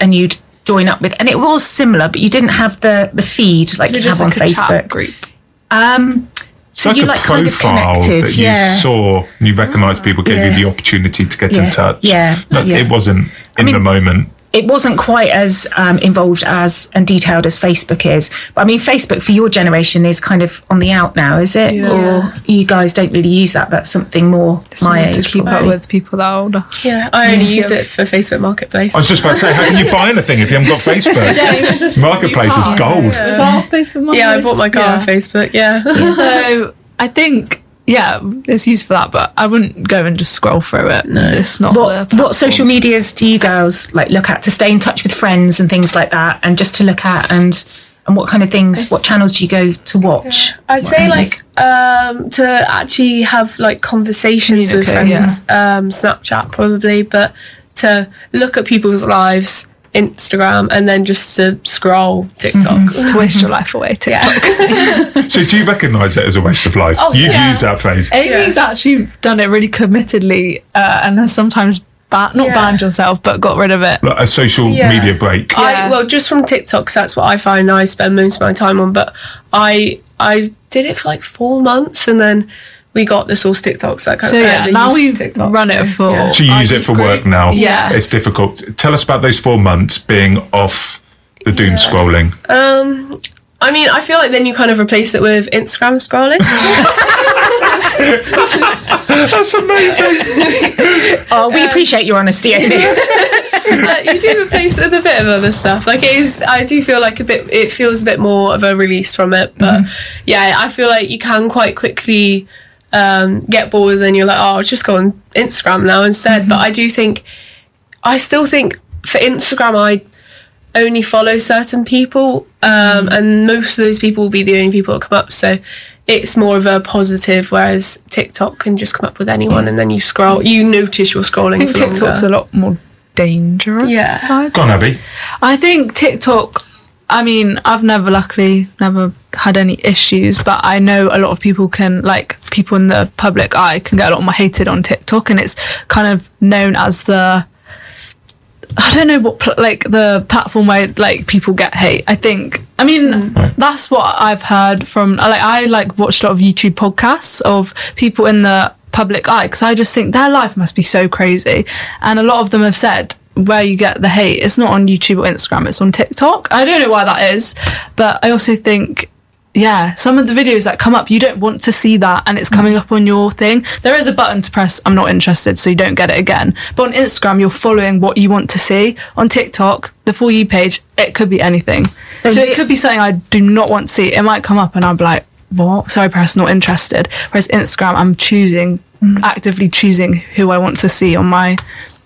and you'd join up with, and it was similar, but you didn't have the feed like you have on Facebook. Chat group? So like you a like kind of profile connected, that you saw, and you recognised people, gave you the opportunity to get in touch. It wasn't the moment. It wasn't quite as involved and detailed as Facebook is. But I mean, Facebook for your generation is kind of on the out now, is it? Yeah. Or you guys don't really use that? That's something more my age. To keep up with people that are older. Yeah, I only use it for Facebook Marketplace. I was just about to say, how can you buy anything if you haven't got Facebook? It was just Marketplace is gold. Was that Facebook Marketplace? Yeah, I bought my car on Facebook, So I think, it's used for that, but I wouldn't go and just scroll through it. No. It's not What social medias do you girls like look at to stay in touch with friends and things like that, and just to look at and what kind of things, what channels do you go to watch? I'd say to actually have like conversations with friends, Snapchat probably, but to look at people's lives, Instagram, and then just to scroll TikTok. To waste your life away, TikTok. So do you recognise it as a waste of life? You've used that phase. Amy's actually done it really committedly and has sometimes banned yourself, but got rid of it. Like a social media break. Just from TikTok, 'cause that's what I find I spend most of my time on, but I did it for like 4 months, and then we got the source TikTok, so now we've run it for... So you use it for work now? Yeah. It's difficult. Tell us about those 4 months being off the doom scrolling. I mean, I feel like then you kind of replace it with Instagram scrolling. That's amazing. We appreciate your honesty, Amy. You do replace it with a bit of other stuff. Like I do feel like it feels a bit more of a release from it, but I feel like you can quite quickly get bored, and then you're like, I'll just go on Instagram now instead. But I still think for Instagram, I only follow certain people, and most of those people will be the only people that come up, so it's more of a positive, whereas TikTok can just come up with anyone, and then you scroll, you notice you're scrolling. I think TikTok's a lot more dangerous. Go on, Abby. I think TikTok, I mean, I've never had any issues, but I know a lot of people people in the public eye can get a lot more hated on TikTok, and it's kind of known as the the platform where people get hate. That's what I've heard from I watched a lot of YouTube podcasts of people in the public eye, because I just think their life must be so crazy, and a lot of them have said where you get the hate, it's not on YouTube or Instagram, it's on TikTok. I don't know why that is, but I also think some of the videos that come up, you don't want to see that, and it's coming up on your thing. There is a button to press, I'm not interested, so you don't get it again. But on Instagram, you're following what you want to see. On TikTok, the For You page, it could be anything. So it could be something I do not want to see. It might come up and I'll be like, what? So I press not interested. Whereas Instagram, I'm actively choosing who I want to see on my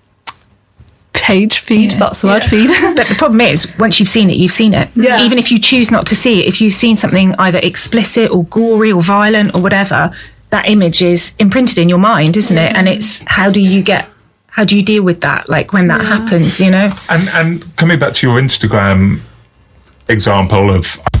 feed. That's the word, feed. But the problem is, once you've seen it, you've seen it. Yeah. Even if you choose not to see it, if you've seen something either explicit or gory or violent or whatever, that image is imprinted in your mind, isn't it? And it's how do you deal with that, when that happens, And coming back to your Instagram example of